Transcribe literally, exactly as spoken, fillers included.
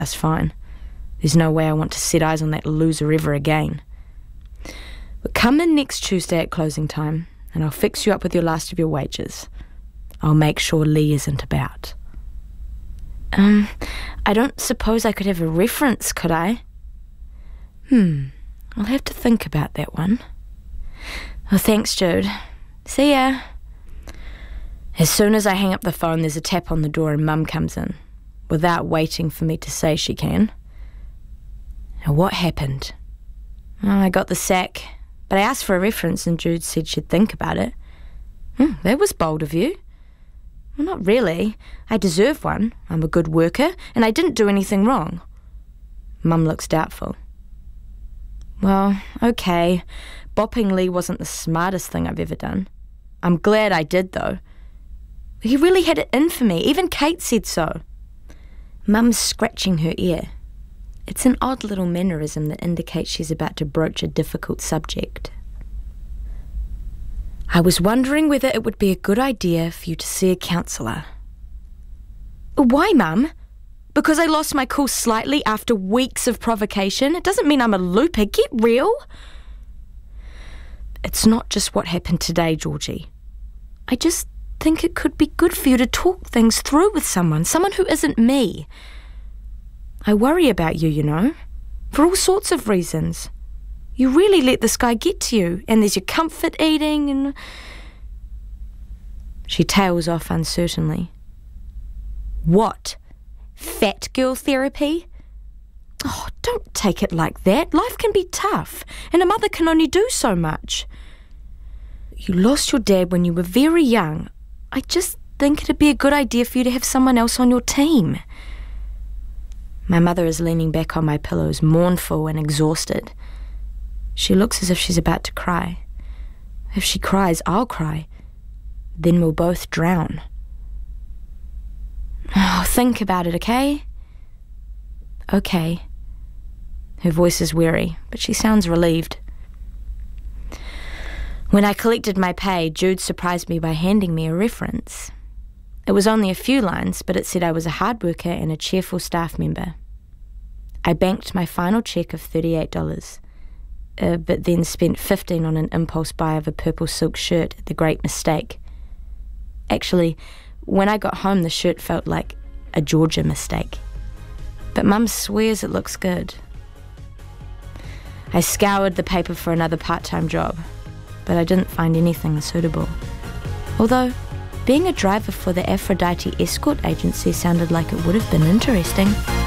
That's fine. There's no way I want to set eyes on that loser ever again. But come in next Tuesday at closing time, and I'll fix you up with your last of your wages. I'll make sure Lee isn't about. Um, I don't suppose I could have a reference, could I? Hmm, I'll have to think about that one. Well, thanks, Jude. See ya. As soon as I hang up the phone, there's a tap on the door and Mum comes in, without waiting for me to say she can. Now, what happened? Oh, I got the sack, but I asked for a reference and Jude said she'd think about it. Hmm, that was bold of you. Well, not really. I deserve one. I'm a good worker, and I didn't do anything wrong. Mum looks doubtful. Well, okay. Bopping Lee wasn't the smartest thing I've ever done. I'm glad I did, though. He really had it in for me. Even Kate said so. Mum's scratching her ear. It's an odd little mannerism that indicates she's about to broach a difficult subject. I was wondering whether it would be a good idea for you to see a counsellor. Why, Mum? Because I lost my cool slightly after weeks of provocation? It doesn't mean I'm a looper. Get real. It's not just what happened today, Georgie. I just think it could be good for you to talk things through with someone, someone who isn't me. I worry about you, you know, for all sorts of reasons. You really let this guy get to you, and there's your comfort eating and... She tails off uncertainly. What? Fat girl therapy? Oh, don't take it like that. Life can be tough, and a mother can only do so much. You lost your dad when you were very young. I just think it'd be a good idea for you to have someone else on your team. My mother is leaning back on my pillows, mournful and exhausted. She looks as if she's about to cry. If she cries, I'll cry. Then we'll both drown. Oh, think about it, okay? Okay. Her voice is weary, but she sounds relieved. When I collected my pay, Jude surprised me by handing me a reference. It was only a few lines, but it said I was a hard worker and a cheerful staff member. I banked my final cheque of thirty-eight dollars, uh, but then spent fifteen dollars on an impulse buy of a purple silk shirt at the Great Mistake. Actually, when I got home, the shirt felt like a Georgia mistake. But Mum swears it looks good. I scoured the paper for another part-time job, but I didn't find anything suitable. Although, being a driver for the Aphrodite escort agency sounded like it would have been interesting.